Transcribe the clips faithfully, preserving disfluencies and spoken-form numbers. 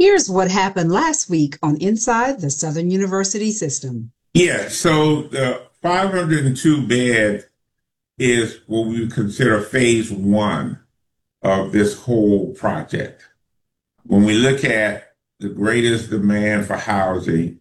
Here's what happened last week on Inside the Southern University System. Yeah, so the five hundred two bed is what we would consider phase one of this whole project. When we look at the greatest demand for housing,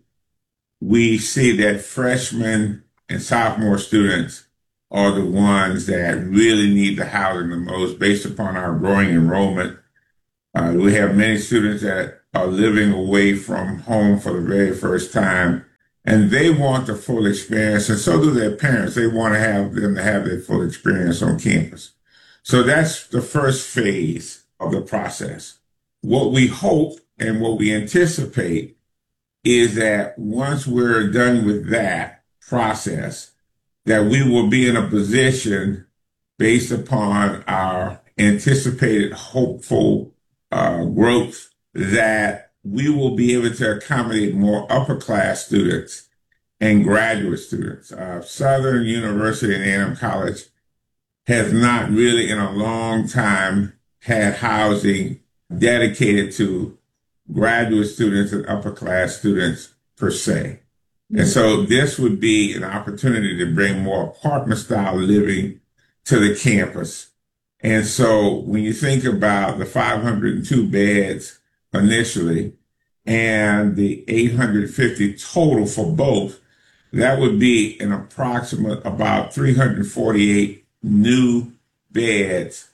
we see that freshmen and sophomore students are the ones that really need the housing the most based upon our growing enrollment. Uh, we have many students that are living away from home for the very first time, and they want the full experience, and so do their parents. They want to have them to have their full experience on campus. So that's the first phase of the process. What we hope and what we anticipate is that once we're done with that process, that we will be in a position based upon our anticipated hopeful uh, growth that we will be able to accommodate more upper class students and graduate students. Uh, Southern University and A and M College has not really in a long time had housing dedicated to graduate students and upper class students per se. And so this would be an opportunity to bring more apartment style living to the campus. And so when you think about the five hundred two beds initially and the eight hundred fifty total for both, that would be an approximate about three hundred forty-eight new beds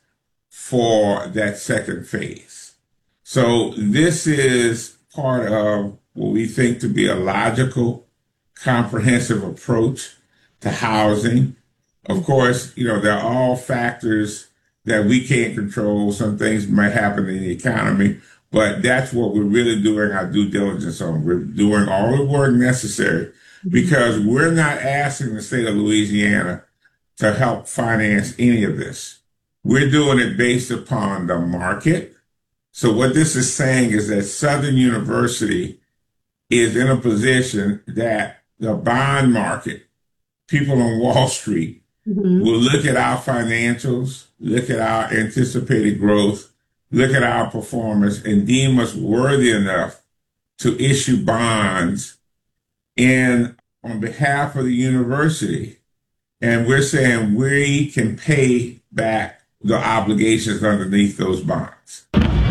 for that second phase. So this is part of what we think to be a logical, comprehensive approach to housing. Of course, you know, there are all factors that we can't control. Some things might happen in the economy, but that's what we're really doing our due diligence on. We're doing all the work necessary because we're not asking the state of Louisiana to help finance any of this. We're doing it based upon the market. So what this is saying is that Southern University is in a position that the bond market, people on Wall Street, mm-hmm. will look at our financials, look at our anticipated growth, look at our performance, and deem us worthy enough to issue bonds in on behalf of the university. And we're saying we can pay back the obligations underneath those bonds.